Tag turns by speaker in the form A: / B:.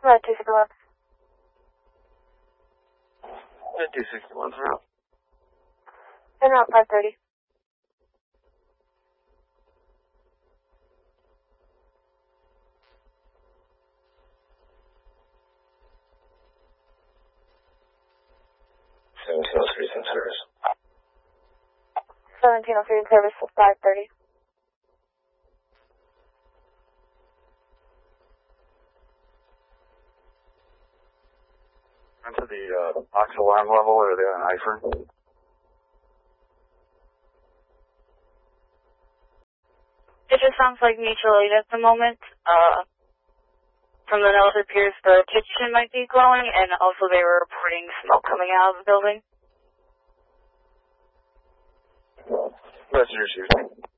A: 261.
B: 261 route.
A: En route 530.
B: Service.
A: 1703 in service for 530.
B: Into the box alarm level or the iPhone?
C: It just sounds like mutual aid at the moment. From the notes, it appears the kitchen might be glowing, and also they were reporting smoke coming out of the building.
B: That's your issue.